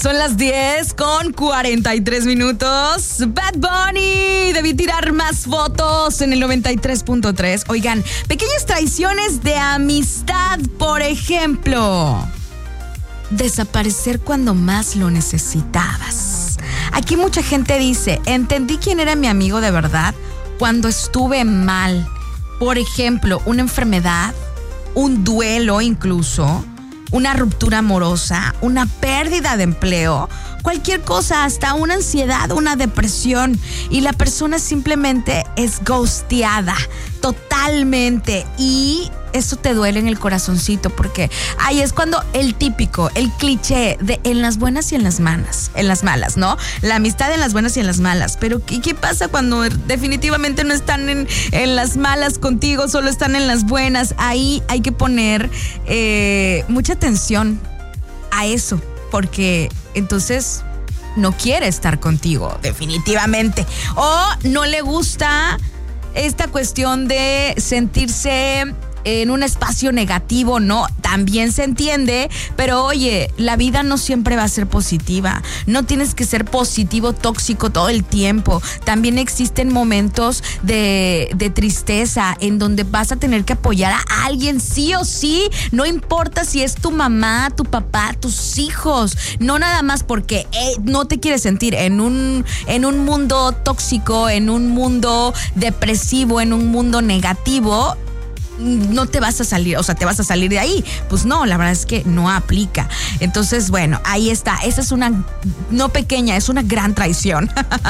Son las 10:43. Bad Bunny, debí tirar más fotos en el 93.3. Oigan, pequeñas traiciones de amistad, por ejemplo, desaparecer cuando más lo necesitabas. Aquí mucha gente dice, entendí quién era mi amigo de verdad cuando estuve mal. Por ejemplo, una enfermedad, un duelo incluso, una ruptura amorosa, una pérdida de empleo, cualquier cosa, hasta una ansiedad, una depresión, y la persona simplemente es ghosteada totalmente, y eso te duele en el corazoncito, porque ahí es cuando el típico, el cliché de en las buenas y en las malas, ¿no? La amistad en las buenas y en las malas. Pero ¿qué pasa cuando definitivamente no están en las malas contigo, solo están en las buenas? Ahí hay que poner mucha atención a eso, porque entonces no quiere estar contigo, definitivamente. O no le gusta esta cuestión de sentirse en un espacio negativo, ¿no? También se entiende, pero oye, la vida no siempre va a ser positiva. No tienes que ser positivo, tóxico todo el tiempo. También existen momentos de tristeza en donde vas a tener que apoyar a alguien sí o sí. No importa si es tu mamá, tu papá, tus hijos. No nada más porque no te quieres sentir en un mundo tóxico, en un mundo depresivo, en un mundo negativo. No te vas a salir, o sea, te vas a salir de ahí. Pues no, la verdad es que no aplica. Entonces, bueno, ahí está. Esa es una, no pequeña, es una gran traición.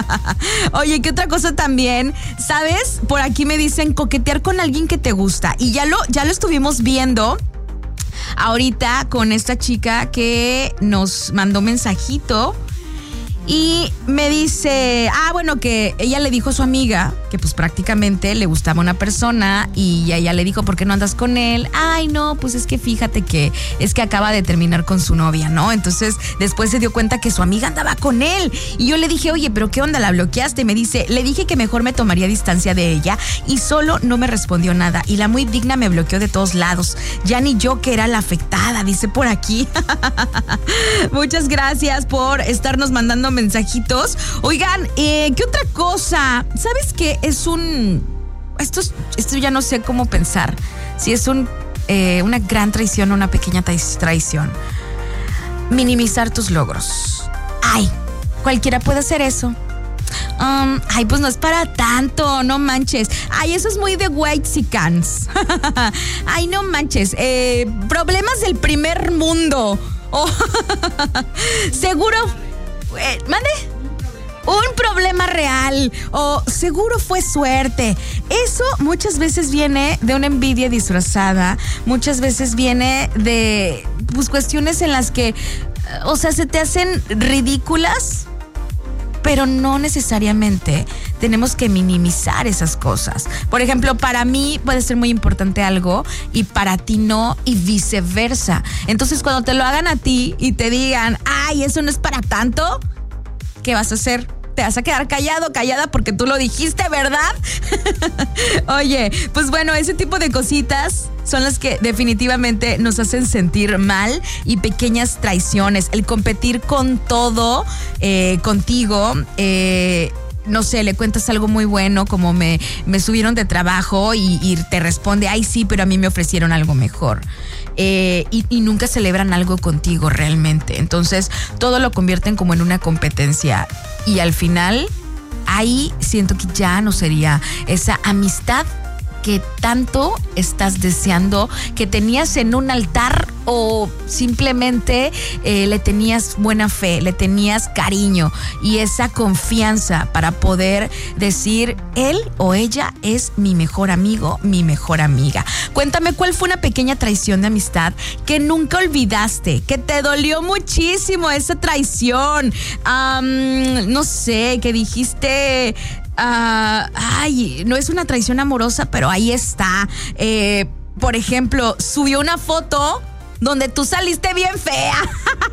Oye, ¿qué otra cosa también? ¿Sabes? Por aquí me dicen coquetear con alguien que te gusta. Y ya lo estuvimos viendo ahorita con esta chica que nos mandó mensajito. Y me dice, bueno, que ella le dijo a su amiga que pues prácticamente le gustaba una persona, y ella le dijo, ¿por qué no andas con él? Ay, no, pues es que fíjate que es que acaba de terminar con su novia, ¿no? Entonces después se dio cuenta que su amiga andaba con él. Y yo le dije, oye, ¿pero qué onda? ¿La bloqueaste? Y me dice, le dije que mejor me tomaría distancia de ella, y solo no me respondió nada. Y la muy digna me bloqueó de todos lados. Ya ni yo que era la afectada, dice por aquí. Muchas gracias por estarnos mandando mensajitos. Oigan, ¿qué otra cosa? ¿Sabes qué? Esto ya no sé cómo pensar. Si es una gran traición o una pequeña traición. Minimizar tus logros. Ay, cualquiera puede hacer eso. Pues no es para tanto, no manches. Ay, eso es muy de whitexicans. Ay, no manches. Problemas del primer mundo. Seguro. ¿Mande? Un problema real, o seguro fue suerte. Eso muchas veces viene de una envidia disfrazada, muchas veces viene de pues cuestiones en las que, o sea, se te hacen ridículas, pero no necesariamente tenemos que minimizar esas cosas. Por ejemplo, para mí puede ser muy importante algo y para ti no, y viceversa. Entonces, cuando te lo hagan a ti y te digan, ay, eso no es para tanto, ¿qué vas a hacer? Te vas a quedar callada porque tú lo dijiste, ¿verdad? Oye, pues bueno, ese tipo de cositas son las que definitivamente nos hacen sentir mal, y pequeñas traiciones, el competir con todo contigo. No sé, le cuentas algo muy bueno, como me subieron de trabajo, y te responde, ay sí, pero a mí me ofrecieron algo mejor. Y nunca celebran algo contigo realmente. Entonces todo lo convierten como en una competencia, y al final ahí siento que ya no sería esa amistad que tanto estás deseando, que tenías en un altar, o simplemente le tenías buena fe, le tenías cariño y esa confianza para poder decir, él o ella es mi mejor amigo, mi mejor amiga. Cuéntame, ¿cuál fue una pequeña traición de amistad que nunca olvidaste, que te dolió muchísimo esa traición? No sé, que dijiste, no es una traición amorosa, pero ahí está. Por ejemplo, subió una foto donde tú saliste bien fea.